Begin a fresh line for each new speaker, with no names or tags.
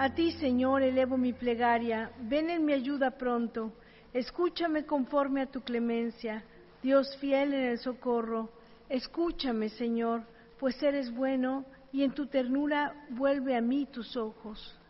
A ti, Señor, elevo mi plegaria, ven en mi ayuda pronto, escúchame conforme a tu clemencia, Dios fiel en el socorro, escúchame, Señor, pues eres bueno, y en tu ternura vuelve a mí tus ojos.